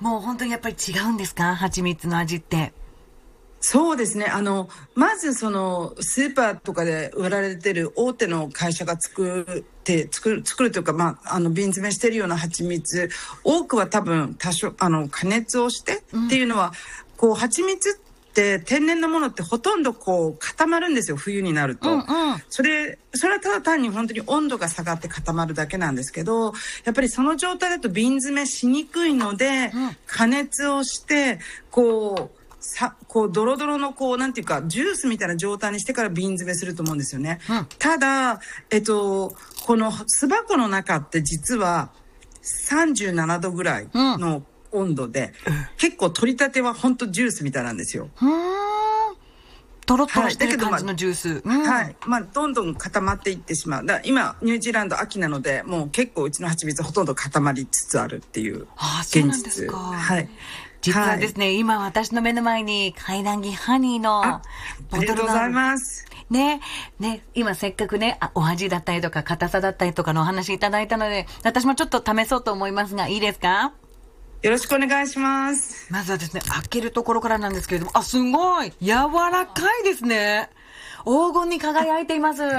もう本当にやっぱり違うんですか、蜂蜜の味って。 そうですね。まずそのスーパーとかで売られてる大手の会社が作るというか、瓶詰めしてるような蜂蜜、多くは多分多少、加熱をしてっていうのは、こう、蜂蜜って天然のものってほとんどこう固まるんですよ、冬になると。それはただ単に本当に温度が下がって固まるだけなんですけど、やっぱりその状態だと瓶詰めしにくいので、加熱をして、こうドロドロのなんていうかジュースみたいな状態にしてから瓶詰めすると思うんですよね。ただこの巣箱の中って実は37度ぐらいの温度で、結構取り立ては本当ジュースみたいなんですよ。 トロッとしてる感じのジュース。 はい。どんどん固まっていってしまう。今、ニュージーランド秋なので、もう結構うちの蜂蜜ほとんど固まりつつあるっていう現実。 そうなんですか。 はい。 実はですね、今私の目の前に海南木ハニーのボトルがありがとうございます。 ね、今せっかくね、お味だったりとか硬さだったりとかのお話いただいたので、私もちょっと試そうと思いますが、いいですか？ よろしくお願いします。 まずはですね、開けるところからなんですけれども、すごい柔らかいですね。黄金に輝いています。すごい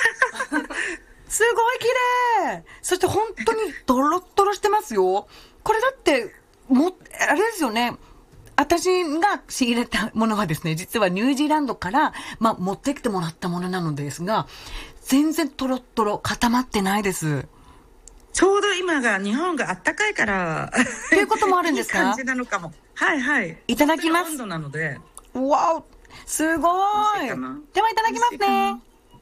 綺麗。そして本当にドロッドロしてますよ。これだってあれですよね。私が仕入れたものはですね、実はニュージーランドから、持ってきてもらったものなのですが、全然トロットロ固まってないです。 ちょうど今が日本が暖かいからということもあるんですか？ いい感じなのかも。はいはい。 いただきます。 温度なので。 わお、すごい。ではいただきますね。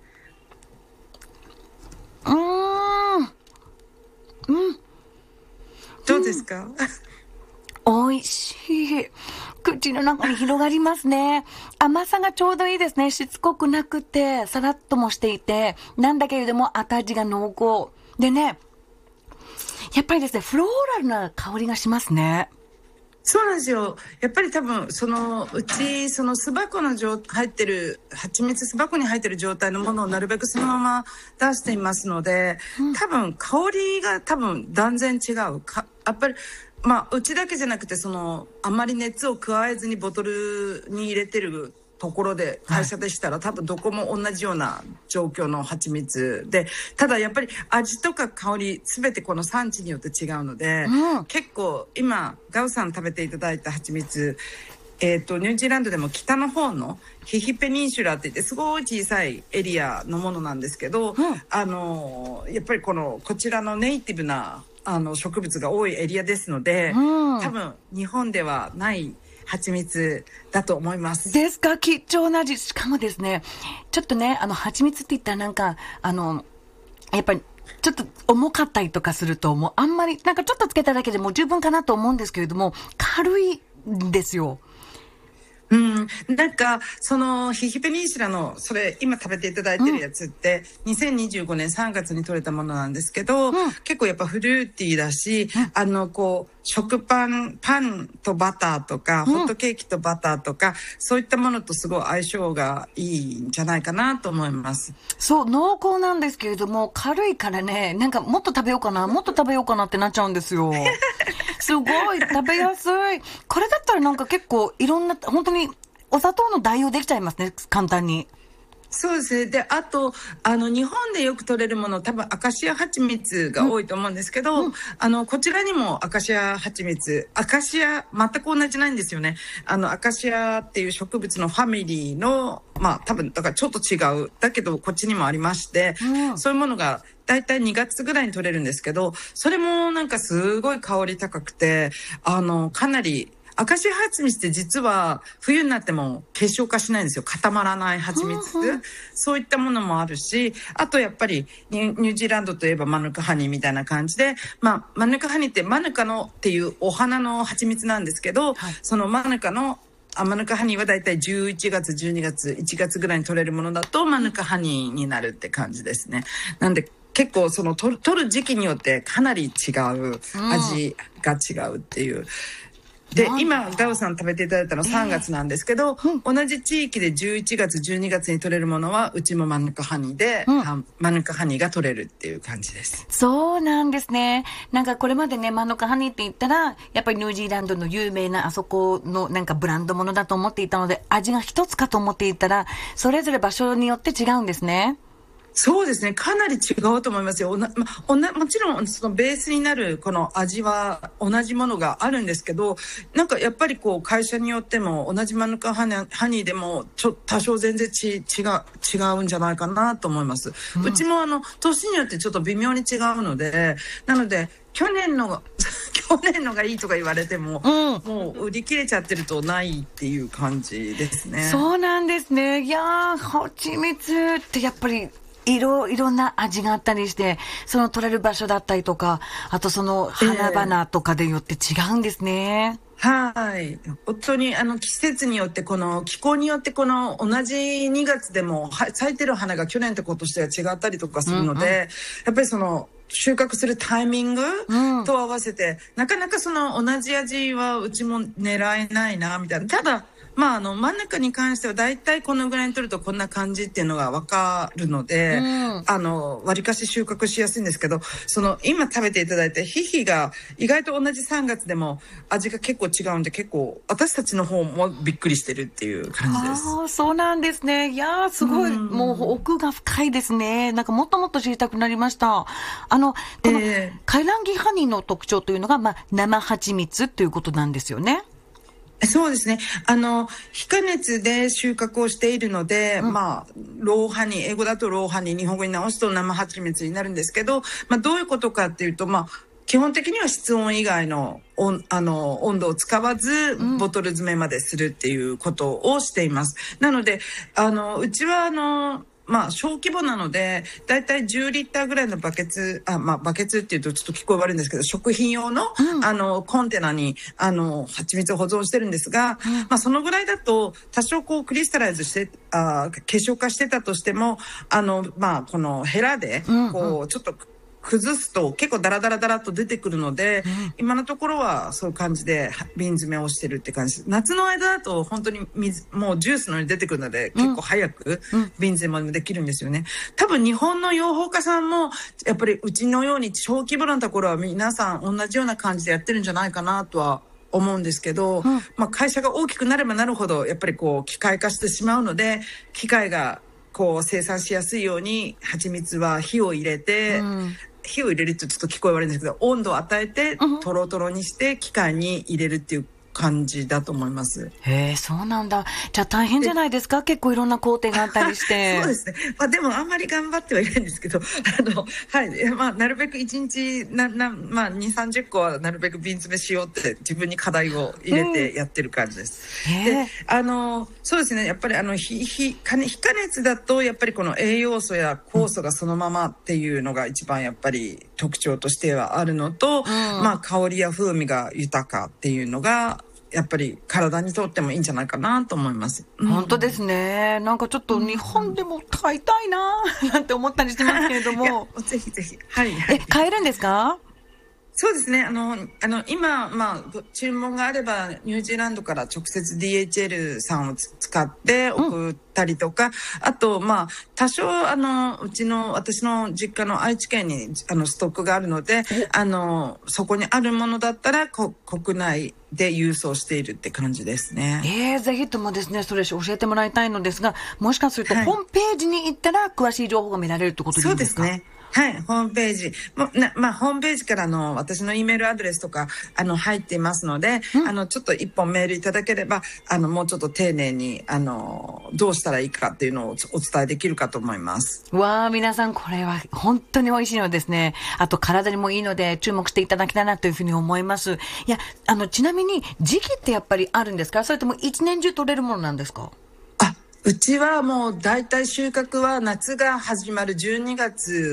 どうですか？ 美味しい。口の中に広がりますね。甘さがちょうどいいですね。しつこくなくて、さらっともしていて、なんだけれども後味が濃厚。でね、やっぱりですね、フローラルな香りがしますね。 そうなんですよ。やっぱり多分、うち、巣箱の入ってる、蜂蜜巣箱に入ってる状態のものをなるべくそのまま出していますので、多分、香りが断然違う。やっぱり、うちだけじゃなくて、あまり熱を加えずにボトルに入れてるところで、会社でしたら、多分どこも同じような状況の蜂蜜で、ただやっぱり味とか香り全てこの産地によって違うので、結構今ガウさん食べていただいた蜂蜜、ニュージーランドでも北の方のヒヒペニンシュラって言ってすごい小さいエリアのものなんですけど、やっぱりこちらのネイティブな植物が多いエリアですので、多分日本ではない蜂蜜だと思います。 ですか？貴重な味。しかもですね、ちょっとね、蜂蜜って言ったらやっぱりちょっと重かったりとかすると、もうあんまりちょっとつけただけでも十分かなと思うんですけれども、軽いんですよ。 ヒヒペニンシュラの、それ、今食べていただいてるやつって、2025年3月に取れたものなんですけど、結構やっぱフルーティーだし、食パンとバターとか、ホットケーキとバターとか、そういったものとすごい相性がいいんじゃないかなと思います。 そう、濃厚なんですけれども、軽いからね、もっと食べようかなってなっちゃうんですよ。すごい食べやすい。これだったら結構いろんな、本当にお砂糖の代用できちゃいますね、簡単に。 そうですね。で、あと、日本でよく取れるもの、多分アカシア蜂蜜が多いと思うんですけど、こちらにもアカシア蜂蜜、全く同じないんですよね。アカシアっていう植物のファミリーの、多分、だからちょっと違う。だけど、こっちにもありまして、そういうものが、だいたい2月ぐらいに取れるんですけど、それもすごい香り高くて、かなり、アカシア蜂蜜って実は冬になっても結晶化しないんですよ。固まらない蜂蜜。そういったものもあるし、あとやっぱりニュージーランドといえばマヌカハニーみたいな感じで、マヌカハニーってマヌカのっていうお花の蜂蜜なんですけど、そのマヌカハニーはだいたい11月、12月、1月ぐらいに取れるものだとマヌカハニーになるって感じですね。なんで結構取る時期によってかなり違う、味が違うっていう。 で、今、ガオさん食べていただいたの3月なんですけど、同じ地域で11月、12月に取れるものは、うちもマヌカハニーで、マヌカハニーが取れるっていう感じです。 そうなんですね。なんかこれまでね、マヌカハニーって言ったら、やっぱりニュージーランドの有名なあそこのなんかブランドものだと思っていたので、味が一つかと思っていたら、それぞれ場所によって違うんですね。 そうですね。かなり違うと思いますよ。もちろん、そのベースになるこの味は同じものがあるんですけど、なんかやっぱりこう会社によっても同じマヌカハニーでも多少全然違うんじゃないかなと思います。うちも年によってちょっと微妙に違うので、なので、去年のがいいとか言われても、もう売り切れちゃってるとないっていう感じですね。 そうなんですね。いやー、蜂蜜ってやっぱり、いろんな味があったりして、その取れる場所だったりとか、あとその花々とかでよって違うんですね。 はい。本当に季節によって、この気候によって、この同じ2月でも咲いてる花が去年と今年では違ったりとかするので、やっぱりその収穫するタイミングと合わせて、なかなかその同じ味はうちも狙えないな、みたいな。ただ、真ん中に関しては大体このぐらいに取るとこんな感じっていうのがわかるので、割かし収穫しやすいんですけど、今食べていただいて、ヒヒが意外と同じ3月でも味が結構違うんで、結構私たちの方もびっくりしてるっていう感じです。 ああ、そうなんですね。いやー、すごい、もう奥が深いですね。なんかもっともっと知りたくなりました。この、カイランギハニーの特徴というのが、生蜂蜜ということなんですよね。 そうですね。非加熱で収穫をしているので、ローハニー、英語だとローハニー、日本語に直すと生蜂蜜になるんですけど、どういうことかっていうと、基本的には室温以外の温度を使わず、ボトル詰めまでするっていうことをしています。なので、うちは小規模なので、だいたい10リッターぐらいのバケツっていうとちょっと聞こえ悪いんですけど、食品用の、コンテナに、蜂蜜を保存してるんですが、そのぐらいだと、多少こうクリスタライズして、結晶化してたとしても、このヘラで、こう、ちょっと、崩すと結構ダラダラっと出てくるので、今のところはそういう感じで瓶詰めをしてるって感じです。夏の間だと本当にもうジュースのように出てくるので、結構早く瓶詰めもできるんですよね。多分日本の養蜂家さんもやっぱりうちのように小規模なところは皆さん同じような感じでやってるんじゃないかなとは思うんですけど、会社が大きくなればなるほどやっぱりこう機械化してしまうので、機械がこう生産しやすいように蜂蜜は火を入れて、火を入れるとちょっと聞こえ悪いんですけど、温度を与えてトロトロにして機械に入れるっていう感じだと思います。 へえ、そうなんだ。じゃあ大変じゃないですか？結構いろんな工程があったりして。 そうですね。でもあんまり頑張ってはいないんですけど、はい。なるべく1日、2、30個はなるべく瓶詰めしようって自分に課題を入れてやってる感じです。で、そうですね。やっぱり非加熱だと、やっぱりこの栄養素や酵素がそのままっていうのが一番やっぱり特徴としてはあるのと、香りや風味が豊かっていうのが、やっぱり体にとってもいいんじゃないかなと思います。 本当ですね。なんかちょっと日本でも買いたいななんて思ったりしてますけれども。 ぜひぜひ。はい。 買えるんですか？ そうですね。今、注文があれば、ニュージーランドから直接 DHL さんを使って送ったりとか、あと、多少、私の実家の愛知県に、ストックがあるので、そこにあるものだったら、国内で郵送しているって感じですね。 ぜひともですね、それ教えてもらいたいのですが、もしかすると、ホームページに行ったら、詳しい情報が見られるってことでいいですか？ そうですね。はい、ホームページ。ホームページから私の E メールアドレスとか、入っていますので、ちょっと一本メールいただければ、もうちょっと丁寧に、どうしたらいいかっていうのをお伝えできるかと思います。 わー、皆さん、これは本当に美味しいのですね。あと、体にもいいので、注目していただきたいなというふうに思います。いや、ちなみに、時期ってやっぱりあるんですか？それとも一年中取れるものなんですか？ うちはもう大体収穫は夏が始まる12月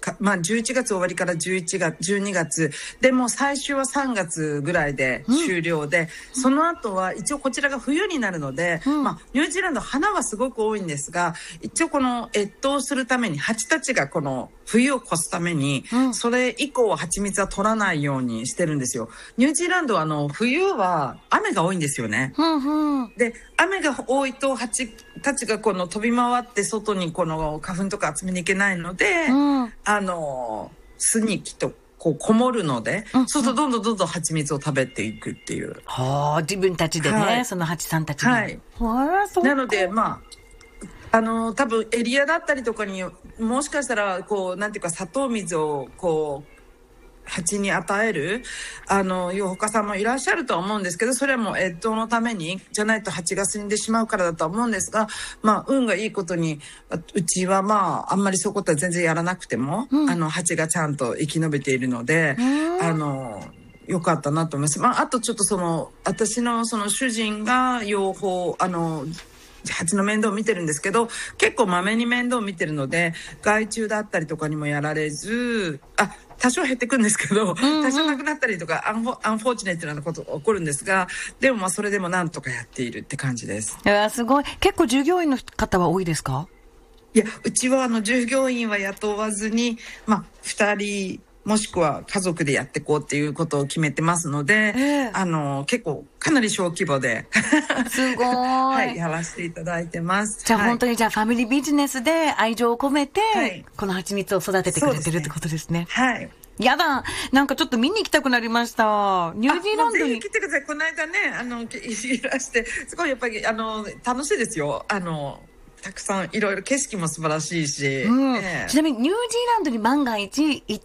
まあ11月終わりから11月、12月。でも最終は3月ぐらいで終了で、その後は一応こちらが冬になるので、まあニュージーランド花はすごく多いんですが、一応この越冬するために蜂たちがこの冬を越すために、それ以降は蜂蜜は取らないようにしてるんですよ。ニュージーランドは冬は雨が多いんですよね。で、雨が多いと蜂たちがこの飛び回って外にこの花粉とか集めに行けないので、巣にこうこもるので、そうするとどんどん蜂蜜を食べていくっていう。 はあ、自分たちでね、その蜂さんたちが。 なので、まあ、多分エリアだったりとかにもしかしたらこうなんていうか砂糖水をこう蜂に与える養蜂家さんもいらっしゃるとは思うんですけど、それはもう越冬のためにじゃないと蜂が死んでしまうからだとは思うんですが、まあ運がいいことにうちはまああんまりそういうことは全然やらなくても、蜂がちゃんと生き延びているので、よかったなと思います。まああとちょっと私のその主人が養蜂蜂の面倒を見てるんですけど、結構まめに面倒を見てるので、害虫だったりとかにもやられず、多少減ってくんですけど、多少なくなったりとか、アンフォーチュネットなこと起こるんですが、でもまあそれでもなんとかやっているって感じです。 いや、すごい。結構従業員の方は多いですか？ いや、うちは従業員は雇わずに、まあ2人、もしくは家族でやっていこうっていうことを決めてますので、結構かなり小規模で、 すごい。 はい、やらせていただいてます。 じゃあ本当にファミリービジネスで愛情を込めて、この蜂蜜を育ててくれてるってことですね。 はい。 やだ、なんかちょっと見に行きたくなりました。ニュージーランドに。 ぜひ来てください。この間ね、いらして、すごいやっぱり楽しいですよ。たくさんいろいろ景色も素晴らしいし。 ちなみにニュージーランドに万が一行って、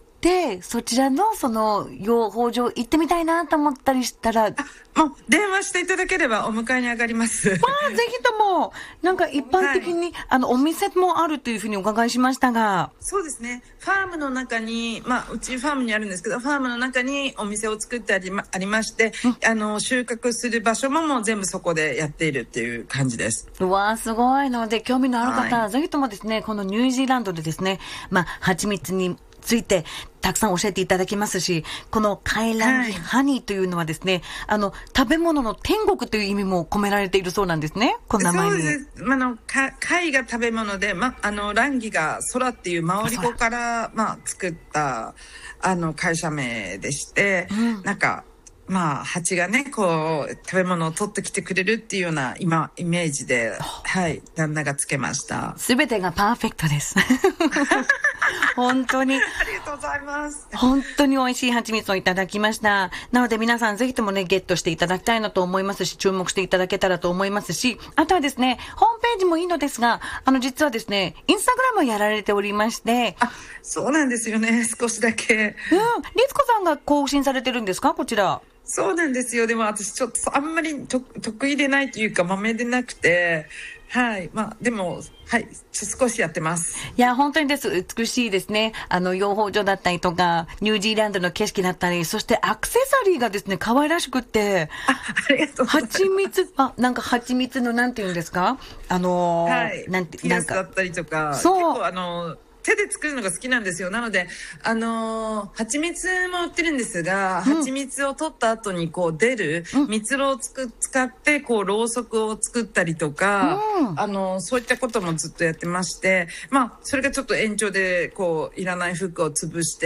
そちらのその養蜂場行ってみたいなと思ったりしたら、 もう電話していただければお迎えに上がります。 ぜひとも、なんか一般的に、お店もあるというふうにお伺いしましたが。 そうですね。ファームの中に、まあ、うちファームにあるんですけど、ファームの中にお店を作ってありまして、収穫する場所も全部そこでやっているっていう感じです。 うわー、すごいので、興味のある方、ぜひともですね、このニュージーランドでですね、まあ、蜂蜜についてたくさん教えていただきますし、この海蘭ギハニーというのはですね、食べ物の天国という意味も込められているそうなんですね、この名前に。 そうです。貝が食べ物で、ランギが空っていうマオリ語から、作った、会社名でして、なんか、蜂がね、こう、食べ物を取ってきてくれるっていうような、イメージで、はい、旦那がつけました。 すべてがパーフェクトです。本当に。 ありがとうございます。 本当に美味しい蜂蜜をいただきました。なので皆さんぜひともね、ゲットしていただきたいなと思いますし、注目していただけたらと思いますし、あとはですね、ホームページもいいのですが、実はですね、インスタグラムをやられておりまして、 そうなんですよね、少しだけ。 リツコさんが更新されてるんですか、こちら。 そうなんですよ。でも私ちょっとあんまり得意でないというか、まめでなくて、はい。でも、はい。少しやってます。 いや、本当にです。美しいですね。養蜂場だったりとか、ニュージーランドの景色だったり、そしてアクセサリーがですね、可愛らしくって。 ありがとうございます。 蜂蜜、なんか蜂蜜のなんて言うんですか？ はい。ピアスだったりとか。 そう。 結構手で作るのが好きなんですよ。なので、蜂蜜も売ってるんですが、蜂蜜を取った後にこう出る、蜜蝋を使って、こう、ろうそくを作ったりとか、そういったこともずっとやってまして、それがちょっと延長で、こう、いらない服を潰して、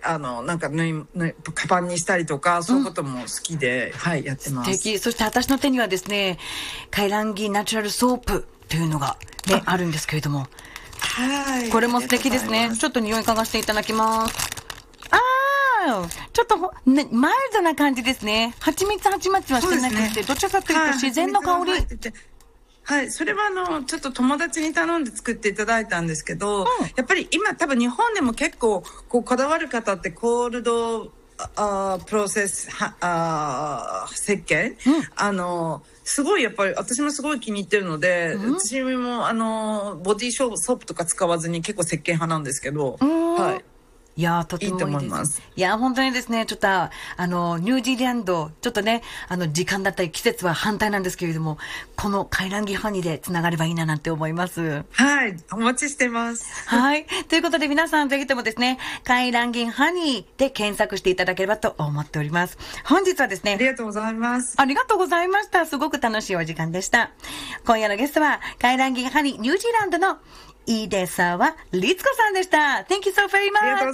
なんかカバンにしたりとか、そういうことも好きで、はい、やってます。 素敵。そして私の手にはですね、カイランギナチュラルソープというのがね、あるんですけれども、 はい。 これも素敵ですね。ちょっと匂い嗅がせていただきます。ちょっとマイルドな感じですね。蜂蜜はしてなくて、どちらかというと自然の香り。 はい。それはちょっと友達に頼んで作っていただいたんですけど、やっぱり今多分日本でも結構こだわる方ってコールドプロセス石鹸、すごいやっぱり私もすごい気に入ってるので、私もボディーソープとか使わずに結構石鹸派なんですけど、はい。 いやー、とてもいいです。 いいと思います。 いやー、本当にですね、ちょっと、ニュージーランド、ちょっとね、時間だったり季節は反対なんですけれども、このカイランギハニーでつながればいいななんて思います。 はい。お待ちしてます。 はい。ということで皆さんぜひともですね、カイランギハニーで検索していただければと思っております。本日はですね、 ありがとうございます。 ありがとうございました。すごく楽しいお時間でした。今夜のゲストは、カイランギハニーニュージーランドの井出沢律子さんでした。Thank you so very much.